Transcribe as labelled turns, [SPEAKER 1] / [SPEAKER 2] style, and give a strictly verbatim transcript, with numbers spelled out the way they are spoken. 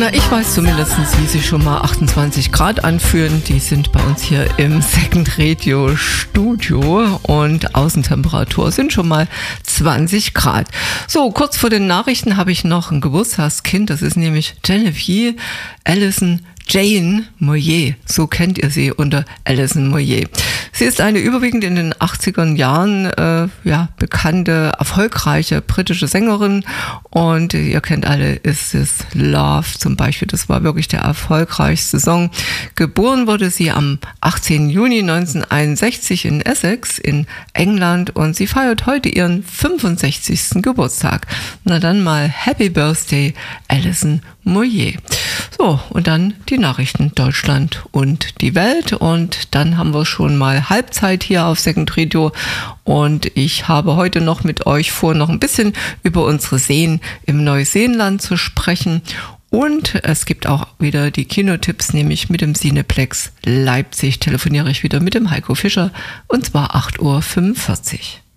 [SPEAKER 1] Na, ich weiß zumindest, wie sich schon mal achtundzwanzig Grad anfühlen. Die sind bei uns hier im Second Radio Studio und Außentemperatur sind schon mal zwanzig Grad. So, kurz vor den Nachrichten habe ich noch ein Geburtstagskind. Das ist nämlich Genevieve Allison Jane Moyer. So kennt ihr sie unter Alison Moyer. Sie ist eine überwiegend in den achtziger Jahren äh, ja, bekannte, erfolgreiche britische Sängerin und ihr kennt alle Is This Love zum Beispiel. Das war wirklich der erfolgreichste Song. Geboren wurde sie am achtzehnten Juni neunzehnhunderteinundsechzig in Essex in England und sie feiert heute ihren fünfundsechzigsten Geburtstag. Na dann mal Happy Birthday, Alison Moyer. So, und dann die Nachrichten Deutschland und die Welt und dann haben wir schon mal Halbzeit hier auf Second Radio und ich habe heute noch mit euch vor, noch ein bisschen über unsere Seen im Neuseeland zu sprechen und es gibt auch wieder die Kinotipps, nämlich mit dem Cineplex Leipzig telefoniere ich wieder mit dem Heiko Fischer und zwar acht Uhr fünfundvierzig.